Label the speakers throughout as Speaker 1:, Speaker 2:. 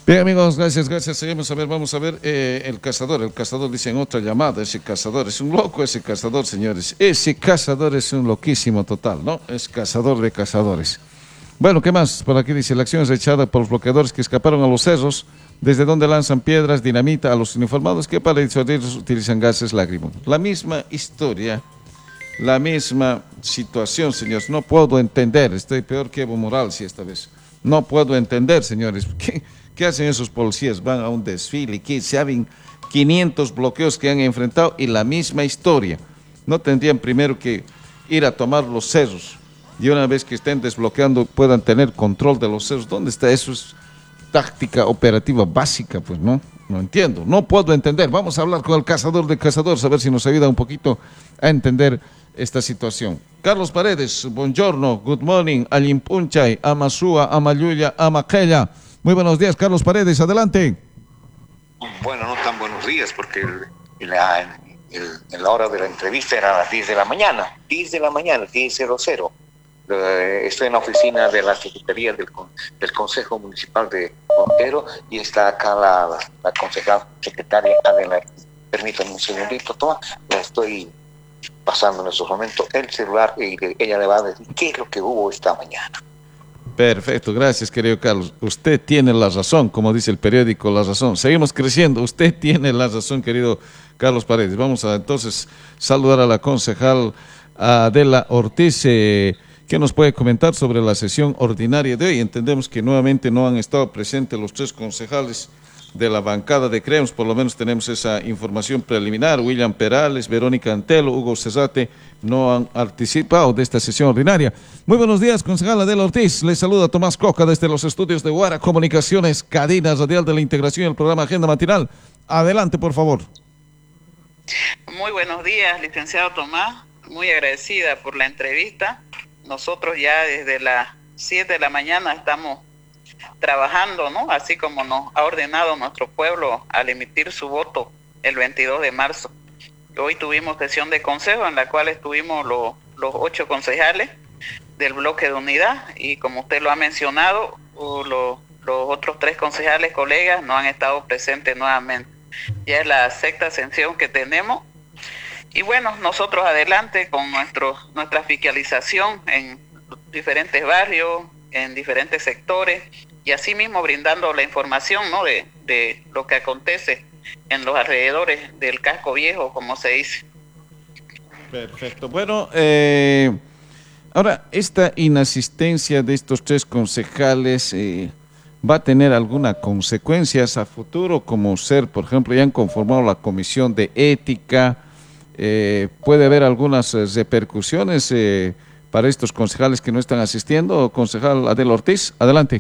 Speaker 1: Bien, amigos, gracias, gracias. Seguimos a ver, vamos a ver. El cazador dice en otra llamada, ese cazador es un loco, ese cazador, señores. Ese cazador es un loquísimo total, ¿no? Es cazador de cazadores. Bueno, ¿qué más? Por aquí dice, la acción es echada por los bloqueadores que escaparon a los cerros, desde donde lanzan piedras, dinamita a los uniformados que para disuadirlos utilizan gases lacrimógenos. La misma historia, la misma situación, señores. No puedo entender, estoy peor que Evo Morales esta vez. No puedo entender, señores. ¿Qué hacen esos policías? Van a un desfile, que saben 500 bloqueos que han enfrentado y la misma historia. No tendrían primero que ir a tomar los cerros y una vez que estén desbloqueando puedan tener control de los cerros. ¿Dónde está eso? Es táctica operativa básica, pues no, no entiendo, no puedo entender. Vamos a hablar con el cazador de cazadores a ver si nos ayuda un poquito a entender esta situación. Carlos Paredes, buongiorno, good morning, Alimpunchay, Amasúa, Amayuya, Amaquella. Muy buenos días, Carlos Paredes, adelante.
Speaker 2: Bueno, no tan buenos días, porque la hora de la entrevista era a las 10 de la mañana, 10:00. Estoy en la oficina de la Secretaría del Consejo Municipal de Montero y está acá la concejal secretaria Adela. Permítanme un segundito, toma, la estoy pasando en estos momentos el celular y ella le va a decir qué es lo que hubo esta mañana.
Speaker 1: Perfecto, gracias querido Carlos. Usted tiene la razón, como dice el periódico La Razón. Seguimos creciendo, usted tiene la razón, querido Carlos Paredes. Vamos a entonces saludar a la concejal Adela Ortiz, que nos puede comentar sobre la sesión ordinaria de hoy. Entendemos que nuevamente no han estado presentes los tres concejales de la bancada de Creemos, por lo menos tenemos esa información preliminar. William Perales, Verónica Antelo, Hugo Cesate no han participado de esta sesión ordinaria. Muy buenos días, concejal Adela Ortiz. Les saluda Tomás Coca desde los estudios de Guara Comunicaciones, cadena radial de la integración y el programa Agenda Matinal. Adelante, por favor.
Speaker 3: Muy buenos días, licenciado Tomás. Muy agradecida por la entrevista. Nosotros ya desde las 7 de la mañana estamos trabajando, ¿no? Así como nos ha ordenado nuestro pueblo al emitir su voto el 22 de marzo. Hoy tuvimos sesión de consejo en la cual estuvimos los 8 concejales del bloque de unidad y como usted lo ha mencionado, los otros 3 concejales colegas no han estado presentes nuevamente. Ya es la sexta sesión que tenemos y bueno, nosotros adelante con nuestra fiscalización en diferentes barrios, en diferentes sectores y asimismo brindando la información, ¿no? de lo que acontece en los alrededores del casco viejo, como se dice.
Speaker 1: Perfecto. Bueno, ahora, esta inasistencia de estos 3 concejales va a tener alguna consecuencias a futuro, como ser, por ejemplo, ya han conformado la comisión de ética, puede haber algunas repercusiones para estos concejales que no están asistiendo. Concejal Adela Ortiz, adelante.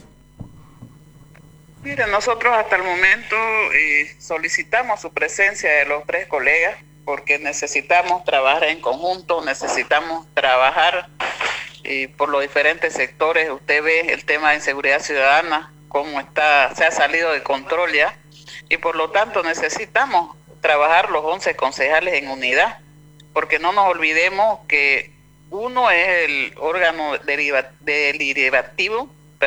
Speaker 3: Mira, nosotros hasta el momento solicitamos su presencia de los 3 colegas porque necesitamos trabajar en conjunto, necesitamos trabajar por los diferentes sectores. Usted ve el tema de inseguridad ciudadana, cómo se ha salido de control ya, y por lo tanto necesitamos trabajar los 11 concejales en unidad, porque no nos olvidemos que uno es el órgano deliberativo,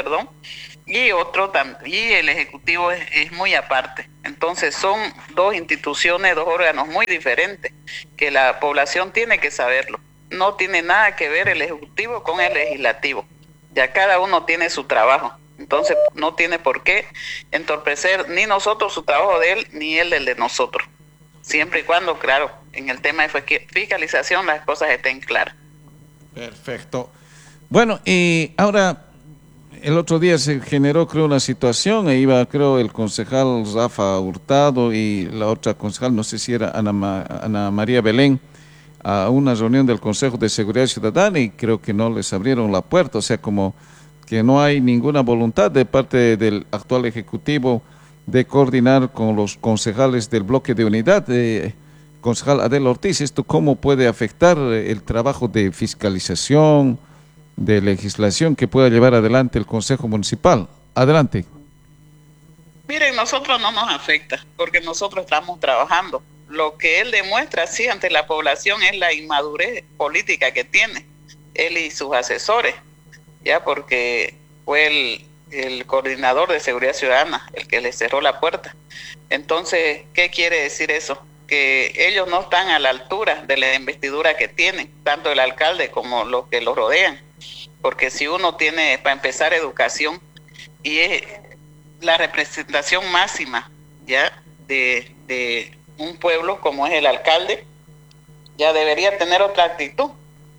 Speaker 3: y el ejecutivo es muy aparte. Entonces son 2 instituciones, 2 órganos muy diferentes, que la población tiene que saberlo. No tiene nada que ver el ejecutivo con el legislativo. Ya cada uno tiene su trabajo. Entonces no tiene por qué entorpecer ni nosotros su trabajo de él, ni él el de nosotros. Siempre y cuando, claro, en el tema de fiscalización las cosas estén claras.
Speaker 1: Perfecto. Bueno, y ahora, el otro día se generó, creo, una situación, iba, creo, el concejal Rafa Hurtado y la otra concejal, no sé si era Ana María Belén, a una reunión del Consejo de Seguridad Ciudadana y creo que no les abrieron la puerta, o sea, como que no hay ninguna voluntad de parte del actual Ejecutivo de coordinar con los concejales del bloque de unidad. Concejal Adela Ortiz, ¿esto cómo puede afectar el trabajo de fiscalización, de legislación que pueda llevar adelante el Consejo Municipal? Adelante.
Speaker 3: Miren, nosotros no nos afecta, porque nosotros estamos trabajando. Lo que él demuestra, sí, ante la población es la inmadurez política que tiene él y sus asesores, ya porque fue el coordinador de seguridad ciudadana, el que les cerró la puerta. Entonces, ¿qué quiere decir eso? Que ellos no están a la altura de la investidura que tienen, tanto el alcalde como los que lo rodean. Porque si uno tiene, para empezar, educación, y es la representación máxima ya de un pueblo como es el alcalde, ya debería tener otra actitud,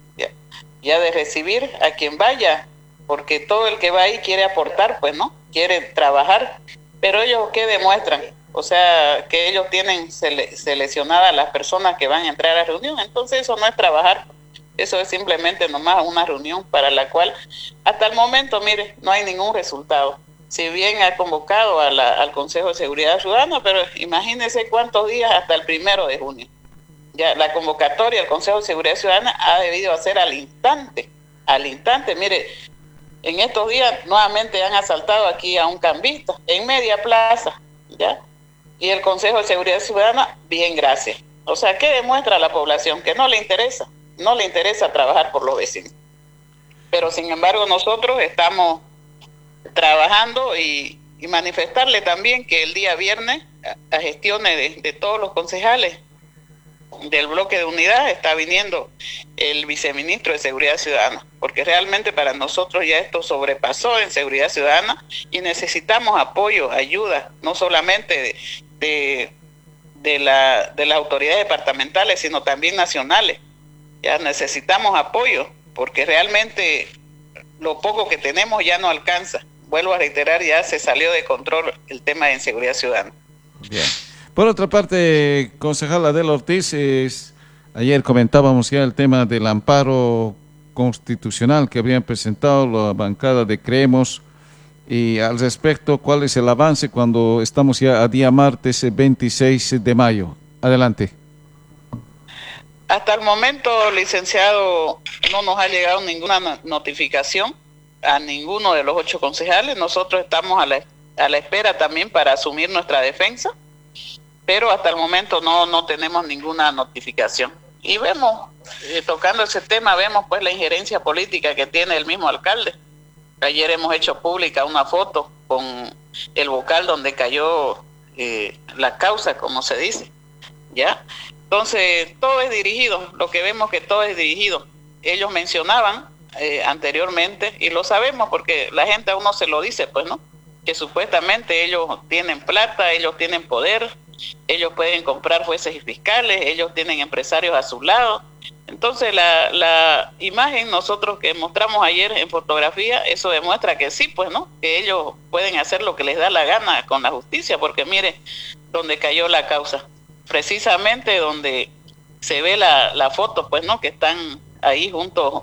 Speaker 3: ya de recibir a quien vaya, porque todo el que va ahí quiere aportar, pues, ¿no? Quiere trabajar, pero ellos, ¿qué demuestran? O sea, que ellos tienen seleccionadas las personas que van a entrar a la reunión. Entonces eso no es trabajar, eso es simplemente nomás una reunión para la cual hasta el momento, mire, no hay ningún resultado. Si bien ha convocado al Consejo de Seguridad Ciudadana, pero imagínense cuántos días hasta el 1 de junio. Ya la convocatoria del Consejo de Seguridad Ciudadana ha debido hacer al instante. Mire, en estos días nuevamente han asaltado aquí a un cambista en media plaza, ¿ya? Y el Consejo de Seguridad Ciudadana, bien, gracias. O sea, ¿qué demuestra a la población? Que no le interesa trabajar por los vecinos. Pero sin embargo nosotros estamos trabajando y manifestarle también que el día viernes a gestiones de todos los concejales del bloque de unidad está viniendo el viceministro de Seguridad Ciudadana, porque realmente para nosotros ya esto sobrepasó en Seguridad Ciudadana y necesitamos apoyo, ayuda, no solamente de las autoridades departamentales, sino también nacionales. Ya necesitamos apoyo, porque realmente lo poco que tenemos ya no alcanza. Vuelvo a reiterar, ya se salió de control el tema de inseguridad ciudadana.
Speaker 1: Bien. Por otra parte, concejal Adela Ortiz, ayer comentábamos ya el tema del amparo constitucional que habrían presentado la bancada de Creemos, y al respecto, ¿cuál es el avance cuando estamos ya a día martes 26 de mayo? Adelante.
Speaker 3: Hasta el momento, licenciado, no nos ha llegado ninguna notificación a ninguno de los 8 concejales. Nosotros estamos a la espera también para asumir nuestra defensa, pero hasta el momento no tenemos ninguna notificación. Y vemos, tocando ese tema, vemos pues la injerencia política que tiene el mismo alcalde. Ayer hemos hecho pública una foto con el vocal donde cayó la causa, como se dice, ¿ya? Entonces, todo es dirigido, lo que vemos que todo es dirigido. Ellos mencionaban anteriormente, y lo sabemos porque la gente a uno se lo dice, pues, ¿no? Que supuestamente ellos tienen plata, ellos tienen poder, ellos pueden comprar jueces y fiscales, ellos tienen empresarios a su lado. Entonces la imagen nosotros que mostramos ayer en fotografía, eso demuestra que sí, pues, ¿no? Que ellos pueden hacer lo que les da la gana con la justicia, porque mire donde cayó la causa, precisamente donde se ve la foto, pues, ¿no? Que están ahí juntos,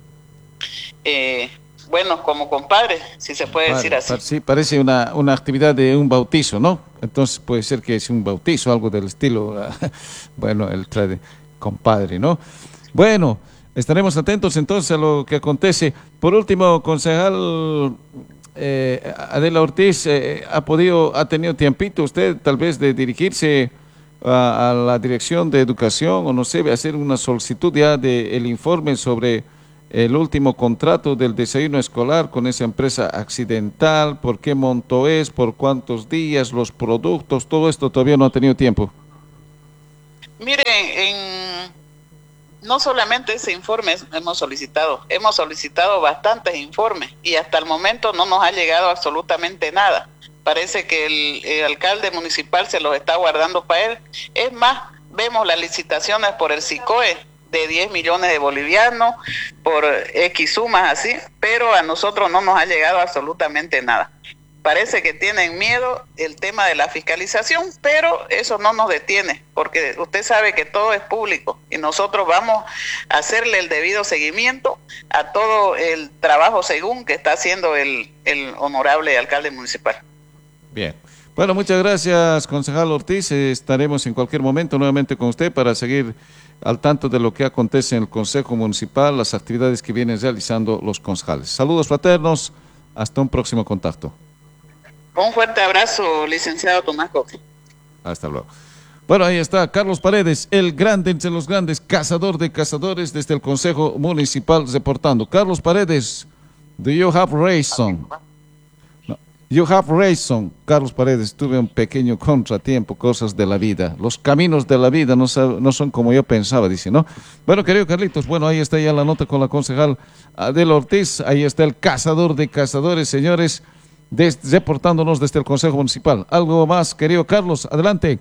Speaker 3: bueno, como compadres, si se puede decir así.
Speaker 1: Sí, parece una actividad de un bautizo, ¿no? Entonces puede ser que es un bautizo, algo del estilo, bueno, el compadre, ¿no? Bueno, estaremos atentos entonces a lo que acontece. Por último, concejal Adela Ortiz, ¿ha tenido tiempito usted tal vez de dirigirse a la Dirección de Educación, o no sé, hacer una solicitud ya del informe sobre el último contrato del desayuno escolar con esa empresa accidental? ¿Por qué monto es? ¿Por cuántos días? ¿Los productos? Todo esto todavía no ha tenido tiempo.
Speaker 3: Miren, no solamente ese informe hemos solicitado bastantes informes y hasta el momento no nos ha llegado absolutamente nada. Parece que el alcalde municipal se los está guardando para él. Es más, vemos las licitaciones por el SICOE de 10 millones de bolivianos, por X sumas así, pero a nosotros no nos ha llegado absolutamente nada. Parece que tienen miedo el tema de la fiscalización, pero eso no nos detiene, porque usted sabe que todo es público y nosotros vamos a hacerle el debido seguimiento a todo el trabajo según que está haciendo el honorable alcalde municipal.
Speaker 1: Bien. Bueno, muchas gracias, concejal Ortiz. Estaremos en cualquier momento nuevamente con usted para seguir al tanto de lo que acontece en el Consejo Municipal, las actividades que vienen realizando los concejales. Saludos fraternos, hasta un próximo contacto.
Speaker 3: Un fuerte abrazo, licenciado Tomás Coque.
Speaker 1: Hasta luego. Bueno, ahí está Carlos Paredes, el grande entre los grandes, cazador de cazadores desde el Consejo Municipal reportando. Carlos Paredes, do you have reason? You have reason, Carlos Paredes, tuve un pequeño contratiempo, cosas de la vida. Los caminos de la vida no son como yo pensaba, dice, ¿no? Bueno, querido Carlitos, bueno, ahí está ya la nota con la concejal Adela Ortiz, ahí está el cazador de cazadores, señores, reportándonos desde el Consejo Municipal. ¿Algo más, querido Carlos? Adelante.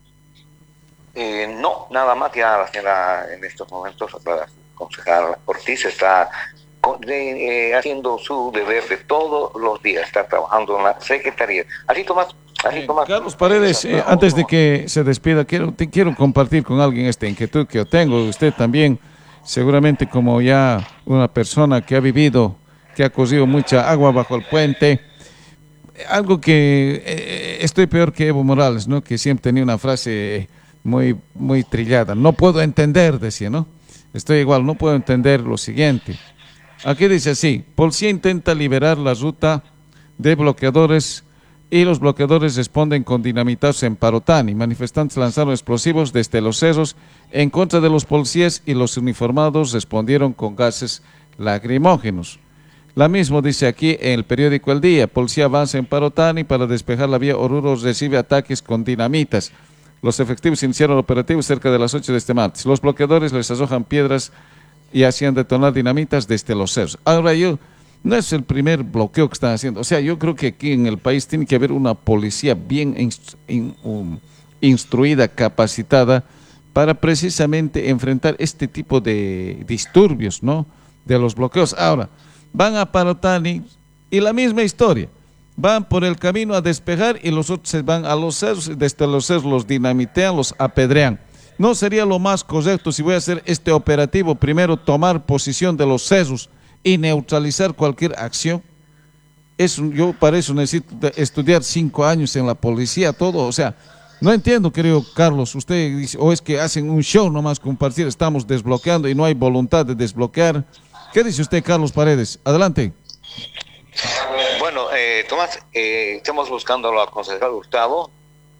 Speaker 2: No, nada más, ya la señora en estos momentos, la concejal Ortiz está haciendo su deber de todos los días, está trabajando en la Secretaría. Así, Tomás.
Speaker 1: Carlos Paredes, antes de que se despida, quiero compartir con alguien esta inquietud que yo tengo. Usted también, seguramente como ya una persona que ha vivido, que ha cogido mucha agua bajo el puente, algo que estoy peor que Evo Morales, ¿no? Que siempre tenía una frase muy trillada. No puedo entender, decía, ¿no? Estoy igual, no puedo entender lo siguiente. Aquí dice así: policía intenta liberar la ruta de bloqueadores y los bloqueadores responden con dinamitazos en Parotani. Manifestantes lanzaron explosivos desde los cerros en contra de los policías y los uniformados respondieron con gases lacrimógenos. La misma dice aquí en el periódico El Día: policía avanza en Parotani para despejar la vía Oruro, recibe ataques con dinamitas. Los efectivos iniciaron el operativo cerca de las 8 de este martes. Los bloqueadores les arrojan piedras y hacían detonar dinamitas desde los cerros. Ahora no es el primer bloqueo que están haciendo. O sea, yo creo que aquí en el país tiene que haber una policía bien instruida, capacitada, para precisamente enfrentar este tipo de disturbios, ¿no? De los bloqueos. Ahora, van a Parotani y la misma historia. Van por el camino a despejar y los otros se van a los cerros, desde los cerros los dinamitean, los apedrean. ¿No sería lo más correcto, si voy a hacer este operativo, primero tomar posición de los cerros y neutralizar cualquier acción? Yo para eso necesito estudiar 5 años en la policía, todo. O sea, no entiendo, querido Carlos, usted dice, o es que hacen un show nomás compartir, estamos desbloqueando y no hay voluntad de desbloquear. ¿Qué dice usted, Carlos Paredes? Adelante.
Speaker 2: Bueno, Tomás, estamos buscando a la concejal Gustavo.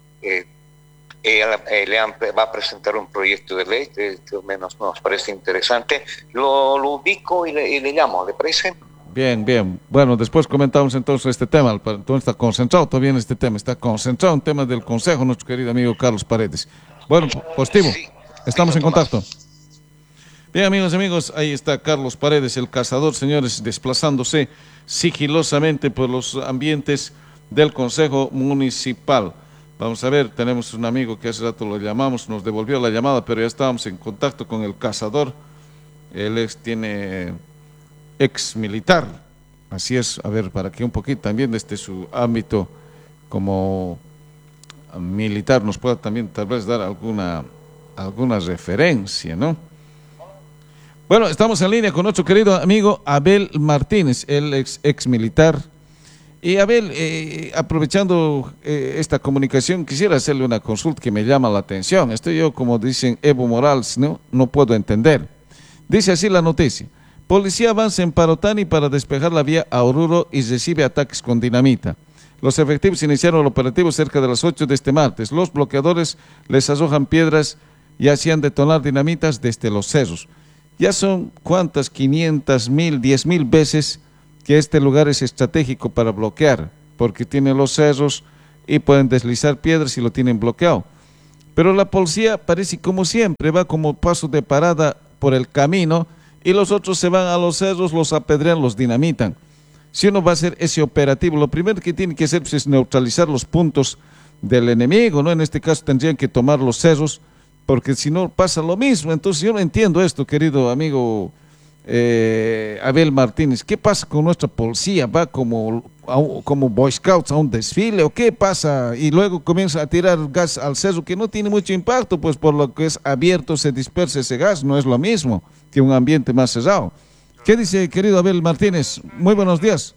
Speaker 2: Ella va a presentar un proyecto de ley que menos nos parece interesante. Lo ubico y le llamo, ¿le parece?
Speaker 1: Bien. Bueno, después comentamos entonces este tema. Entonces está concentrado todavía en este tema. Está concentrado en temas del Consejo, nuestro querido amigo Carlos Paredes. Bueno, positivo. Sí, estamos en contacto. Bien, amigos, ahí está Carlos Paredes, el cazador, señores, desplazándose sigilosamente por los ambientes del Consejo Municipal. Vamos a ver, tenemos un amigo que hace rato lo llamamos, nos devolvió la llamada, pero ya estábamos en contacto con el cazador. Él tiene ex militar, así es. A ver, para que un poquito también desde su ámbito como militar nos pueda también tal vez dar alguna referencia, ¿no? Bueno, estamos en línea con nuestro querido amigo Abel Martínez, el ex militar. Y Abel, aprovechando esta comunicación, quisiera hacerle una consulta que me llama la atención. Estoy yo, como dicen Evo Morales, no puedo entender. Dice así la noticia: policía avanza en Parotani para despejar la vía a Oruro y recibe ataques con dinamita. Los efectivos iniciaron el operativo cerca de las 8 de este martes. Los bloqueadores les arrojan piedras y hacían detonar dinamitas desde los cerros. Ya son cuántas, 500, 1000, 10,000 veces que este lugar es estratégico para bloquear, porque tiene los cerros y pueden deslizar piedras y lo tienen bloqueado. Pero la policía parece como siempre, va como paso de parada por el camino y los otros se van a los cerros, los apedrean, los dinamitan. Si uno va a hacer ese operativo, lo primero que tiene que hacer es neutralizar los puntos del enemigo, ¿no? En este caso tendrían que tomar los cerros, porque si no pasa lo mismo. Entonces yo no entiendo esto, querido amigo Abel Martínez. ¿Qué pasa con nuestra policía? ¿Va como Boy Scouts a un desfile o qué pasa? Y luego comienza a tirar gas al cerro que no tiene mucho impacto, pues por lo que es abierto se dispersa ese gas, no es lo mismo que un ambiente más cerrado. ¿Qué dice, querido Abel Martínez? Muy buenos días.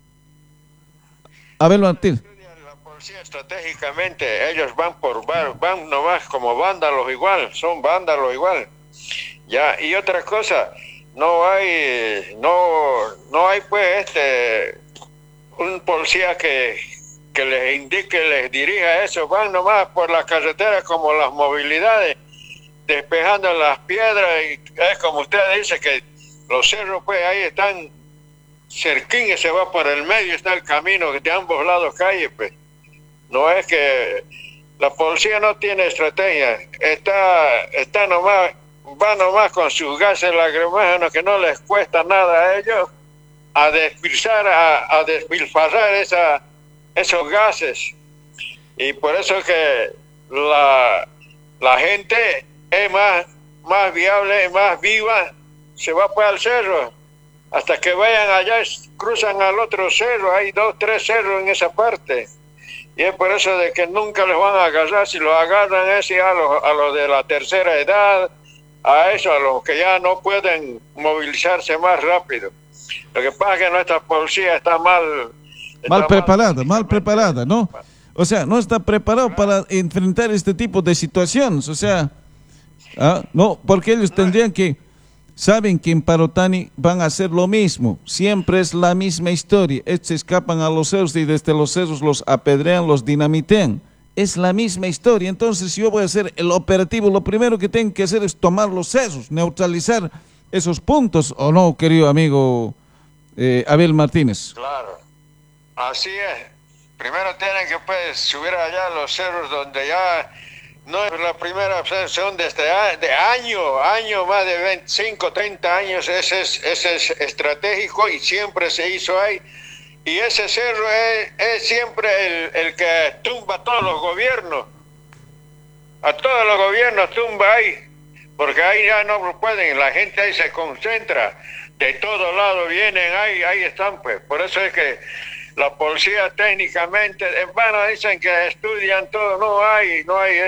Speaker 1: Abel Martínez.
Speaker 4: Estratégicamente ellos van nomás como vándalos igual, son vándalos igual. Ya, y otra cosa, no hay pues un policía que les indique, les dirija eso, van nomás por las carreteras como las movilidades, despejando las piedras, y es como usted dice que los cerros pues ahí están cerquín se va por el medio, está el camino de ambos lados calle, pues. No es que la policía no tiene estrategia, está nomás, va nomás con sus gases lacrimógenos que no les cuesta nada a ellos a despilfarrar esos gases. Y por eso que la gente es más viable, más viva, se va para el cerro. Hasta que vayan allá, cruzan al otro cerro, hay 2, 3 cerros en esa parte. Y es por eso de que nunca les van a agarrar. Si los agarran es a los de la tercera edad, a los que ya no pueden movilizarse más rápido. Lo que pasa es que nuestra policía está mal
Speaker 1: preparada, ¿no? O sea, no está preparado para enfrentar este tipo de situaciones. O sea, no, porque ellos tendrían que... Saben que en Parotani van a hacer lo mismo, siempre es la misma historia. Estos escapan a los cerros y desde los cerros los apedrean, los dinamitean. Es la misma historia. Entonces, si yo voy a hacer el operativo, lo primero que tengo que hacer es tomar los cerros, neutralizar esos puntos, ¿o no, querido amigo Abel Martínez?
Speaker 4: Claro, así es. Primero tienen que subir allá a los cerros donde ya... No es la primera observación desde de año, más de 25, 30 años, ese es estratégico y siempre se hizo ahí. Y ese cerro es siempre el que tumba a todos los gobiernos. A todos los gobiernos tumba ahí, porque ahí ya no pueden, la gente ahí se concentra, de todos lados vienen, ahí están, pues. Por eso es que la policía técnicamente, dicen que estudian todo, no hay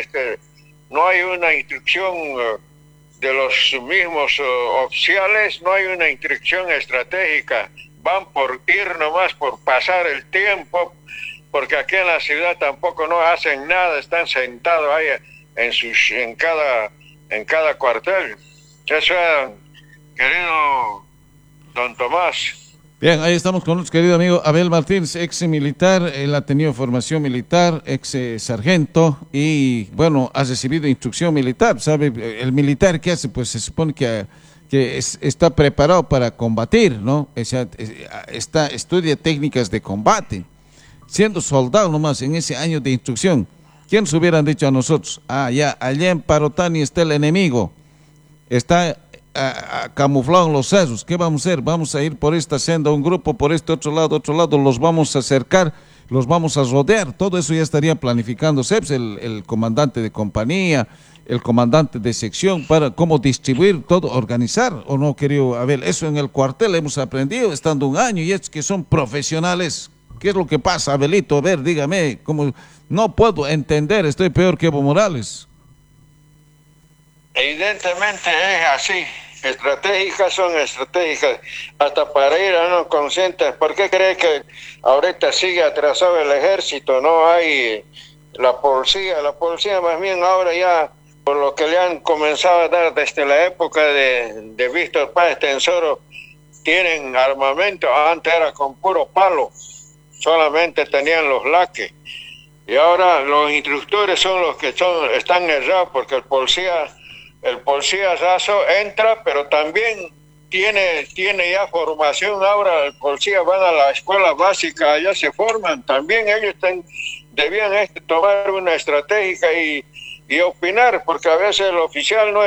Speaker 4: una instrucción de los mismos oficiales, no hay una instrucción estratégica, van por ir nomás, por pasar el tiempo, porque aquí en la ciudad tampoco no hacen nada, están sentados ahí en cada cuartel. Eso es, querido don Tomás.
Speaker 1: Bien, ahí estamos con nuestro querido amigo Abel Martínez, ex militar. Él ha tenido formación militar, ex sargento, y bueno, ha recibido instrucción militar. ¿Sabe? El militar, ¿qué hace? Pues se supone que está preparado para combatir, ¿no? Estudia técnicas de combate. Siendo soldado nomás en ese año de instrucción, ¿quién nos hubieran dicho a nosotros? Ya, allá en Parotani está el enemigo, está camuflado en los cerros. ¿Qué vamos a hacer? Vamos a ir por esta senda, un grupo por este otro lado, los vamos a acercar, los vamos a rodear. Todo eso ya estaría planificándose el comandante de compañía, el comandante de sección, para cómo distribuir todo, organizar, ¿o no, querido Abel? Eso en el cuartel hemos aprendido estando un año, y es que son profesionales. ¿Qué es lo que pasa, Abelito? A ver, dígame, como no puedo entender, estoy peor que Evo Morales.
Speaker 4: Evidentemente es así. Estratégicas son estratégicas, hasta para ir a no conscientes. ¿Por qué cree que ahorita sigue atrasado el ejército? No hay la policía más bien ahora ya, por lo que le han comenzado a dar desde la época de Víctor Páez Tensoro, tienen armamento. Antes era con puro palo, solamente tenían los laques, y ahora los instructores son los que están errados, porque el policía raso entra, pero también tiene ya formación. Ahora el policía van a la escuela básica, allá se forman. También ellos debían tomar una estrategia y opinar, porque a veces el oficial no